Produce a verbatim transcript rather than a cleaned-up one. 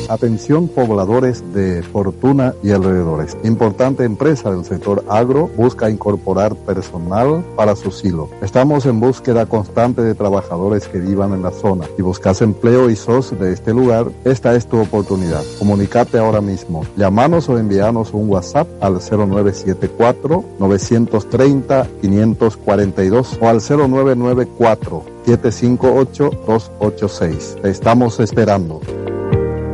Atención pobladores de Fortuna y alrededores. Importante empresa del sector agro busca incorporar personal para su silo. Estamos en búsqueda constante de trabajadores que vivan en la zona. Si buscas empleo y S O S de este lugar, esta es tu oportunidad. Comunicate ahora mismo. Llámanos o envíanos un WhatsApp al cero nueve siete cuatro, nueve tres cero, cinco cuatro dos o al cero nueve nueve cuatro, siete cinco ocho, dos ocho seis. Te estamos esperando.